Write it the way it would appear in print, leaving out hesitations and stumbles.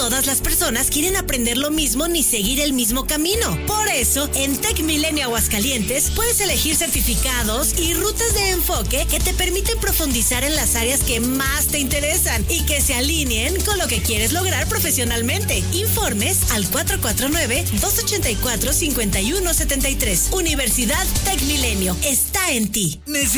todas las personas quieren aprender lo mismo ni seguir el mismo camino. Por eso, en Tech Milenio Aguascalientes puedes elegir certificados y rutas de enfoque que te permiten profundizar en las áreas que más te interesan y que se alineen con lo que quieres lograr profesionalmente. Informes al 449-284-5173. Universidad Tech Milenio está en ti.